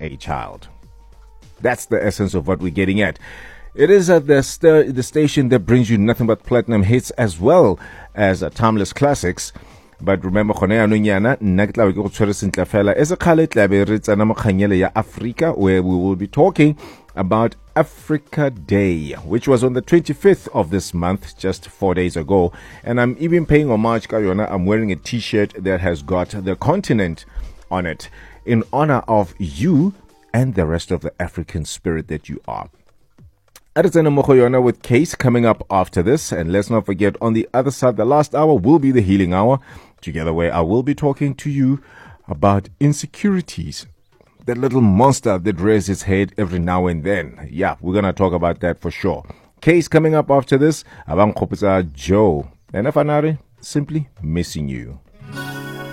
a child. That's the essence of what we're getting at. It is at the station that brings you nothing but platinum hits as well as timeless classics. But remember, where we will be talking about Africa Day, which was on the 25th of this month, just 4 days ago. And I'm even paying homage, Kayona. I'm wearing a t-shirt that has got the continent on it in honor of you and the rest of the African spirit that you are. Arizona Mokoyona with Case coming up after this. And let's not forget, on the other side, the last hour will be the healing hour, together where I will be talking to you about insecurities. That little monster that rears its head every now and then. Yeah, we're going to talk about that for sure. Case coming up after this. Abang Kopisa Joe. And Afanare, simply missing you.